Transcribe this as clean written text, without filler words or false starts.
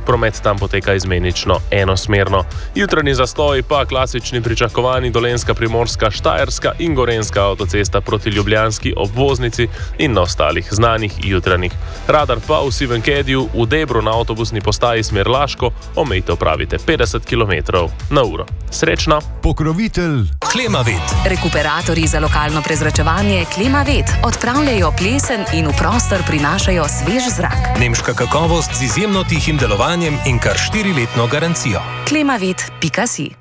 Promet tam poteka izmenično enosmerno. Jutranji zastoji pa klasični pričakovani Dolenjska, Primorska, Štajerska in Gorenjska avtocesta proti ljubljanski obvoznici in na ostalih znanih jutranjih. Radar pa v Sivem Kediju v Debru na avtobusni postaji smer Laško omejitev pravite 50 km/h. Srečno! Pokrovitelj Klimavet. Rekuperatorji za lokalno prezračevanje Klimavet odpravljajo plesen in v prostor prinašajo svež zrak. Nemška kakovost z izjemno tihim delovanjem in kar 4-letno garancijo. Klimavet.si